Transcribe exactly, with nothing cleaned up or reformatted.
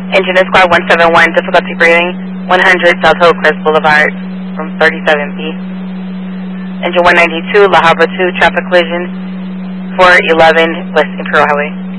Engine is Squad one seven one, difficulty breathing, one hundred South Hillcrest Boulevard from thirty-seven B. Engine one ninety-two, La Habra two, traffic collision, four eleven West Imperial Highway.